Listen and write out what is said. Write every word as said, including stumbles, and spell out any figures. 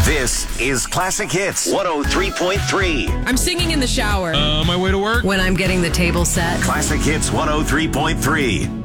This is Classic Hits one oh three point three. I'm singing in the shower. Uh, my way to work. When I'm getting the table set. Classic Hits one oh three point three.